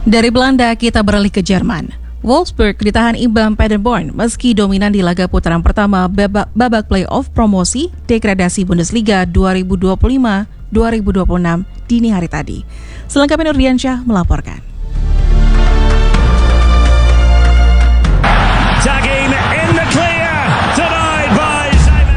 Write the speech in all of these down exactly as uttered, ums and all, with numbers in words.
Dari Belanda kita beralih ke Jerman. Wolfsburg ditahan imbang Paderborn meski dominan di laga putaran pertama babak, babak play-off promosi degradasi Bundesliga dua ribu dua puluh lima dua ribu dua puluh enam dini hari tadi. Selengkapnya Nurdiansyah melaporkan. Tagging in the clear, denied by Simon.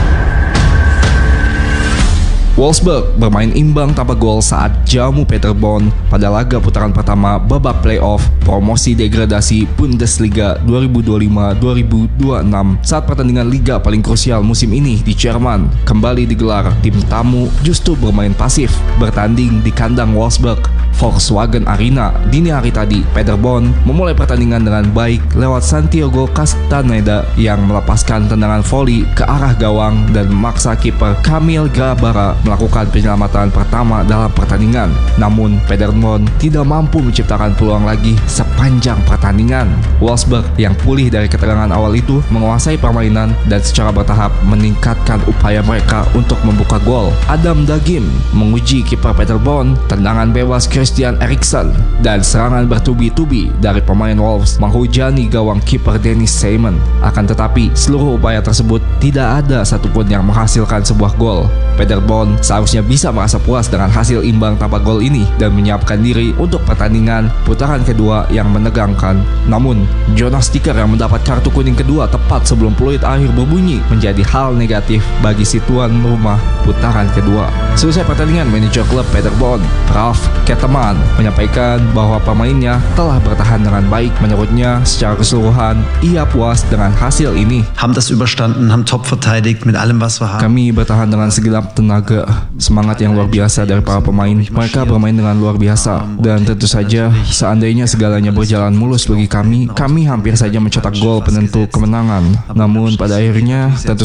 Wolfsburg bermain imbang tanpa gol saat jamu Paderborn pada laga putaran pertama babak playoff promosi degradasi Bundesliga dua ribu dua puluh lima dua ribu dua puluh enam saat pertandingan liga paling krusial musim ini di Jerman kembali digelar. Tim tamu justru bermain pasif bertanding di kandang Wolfsburg Volkswagen Arena dini hari tadi. Paderborn memulai pertandingan dengan baik lewat Santiago Castaneda yang melepaskan tendangan voli ke arah gawang dan memaksa kiper Kamil Grabara melakukan penyelamatan pertama dalam pertandingan. Namun Paderborn tidak mampu menciptakan peluang lagi sepanjang pertandingan. Wolfsburg yang pulih dari ketegangan awal itu menguasai permainan dan secara bertahap meningkatkan upaya mereka untuk membuka gol. Adam Dagim menguji kiper Paderborn, tendangan bebas Christian Eriksen dan serangan bertubi-tubi dari pemain Wolves menghujani gawang kiper Dennis Simon. Akan tetapi seluruh upaya tersebut tidak ada satupun yang menghasilkan sebuah gol. Paderborn seharusnya bisa merasa puas dengan hasil imbang tanpa gol ini dan menyiapkan diri untuk pertandingan putaran kedua yang menegangkan. Namun Jonas Sticker yang mendapat kartu kuning kedua tepat sebelum peluit akhir berbunyi menjadi hal negatif bagi si tuan rumah putaran kedua. Selesai pertandingan, manajer klub Paderborn Ralf Kettemann menyampaikan bahwa pemainnya telah bertahan dengan baik. Menurutnya secara keseluruhan ia puas dengan hasil ini. Haben das überstanden, haben top verteidigt mit allem was wir haben. Kami bertahan dengan segenap tenaga, semangat yang luar biasa dari para pemain. Mereka bermain dengan luar biasa dan tentu saja seandainya segalanya berjalan mulus bagi kami, kami hampir saja mencetak gol penentu kemenangan. Namun pada akhirnya tentu